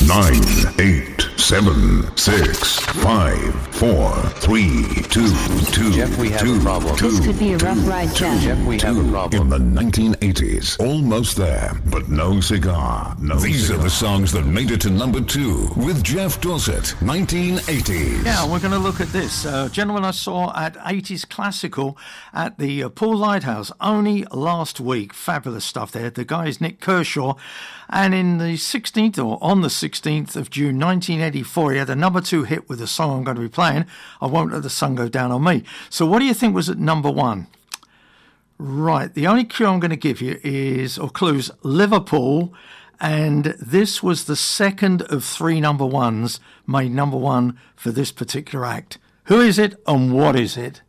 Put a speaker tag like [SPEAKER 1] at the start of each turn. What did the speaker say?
[SPEAKER 1] 9, 8, 7, 6, 5, 4, 3, 2, 2.
[SPEAKER 2] Jeff, we have a problem.
[SPEAKER 3] This could be a rough ride, Jeff.
[SPEAKER 2] Jeff, we have a problem.
[SPEAKER 1] In the 1980s, almost there, but no cigar. These are the songs that made it to number 2 with Jeff Dorsett, 1980s.
[SPEAKER 4] Yeah, we're going to look at this. Gentleman I saw at 80s Classical at the Paul Lighthouse only last week. Fabulous stuff there. The guy is Nick Kershaw. And in the 16th, or on the 16th of June 1984, he had a number 2 hit with the song I'm going to be playing, I Won't Let the Sun Go Down on Me. So what do you think was at number 1? Right, the only clue I'm going to give you is, or clues, Liverpool. And this was the second of 3 number 1s made number 1 for this particular act. Who is it and what is it?